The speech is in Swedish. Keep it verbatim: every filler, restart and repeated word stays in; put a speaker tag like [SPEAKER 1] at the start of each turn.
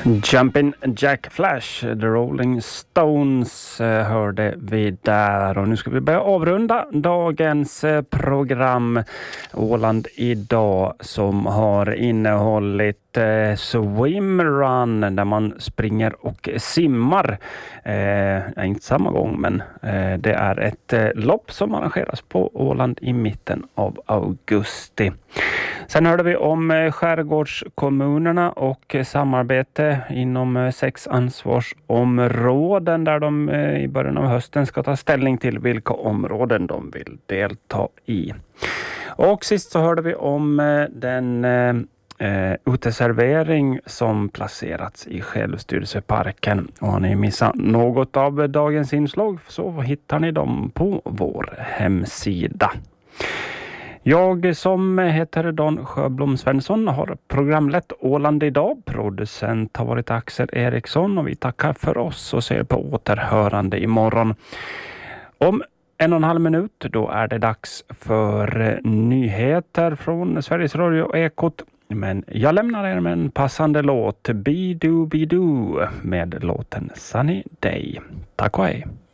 [SPEAKER 1] Jumpin' Jack Flash, The Rolling Stones hörde vi där, och nu ska vi börja avrunda dagens program Åland idag, som har innehållit Swim Run där man springer och simmar. Eh, inte samma gång, men eh, det är ett eh, lopp som arrangeras på Åland i mitten av augusti. Sen hörde vi om eh, skärgårdskommunerna och eh, samarbete inom eh, sex ansvarsområden där de eh, i början av hösten ska ta ställning till vilka områden de vill delta i. Och sist så hörde vi om eh, den eh, Uh, uteservering som placerats i Självstyrelseparken, och har ni missat något av dagens inslag så hittar ni dem på vår hemsida. Jag som heter Dan Sjöblom Svensson har programlett Åland idag. Producent har varit Axel Eriksson, och vi tackar för oss och ser på återhörande imorgon. Om en och en halv minut då är det dags för nyheter från Sveriges Radio och Ekot. Men jag lämnar er med en passande låt, Be Do Be Do, med låten Sunny Day. Tack och hej!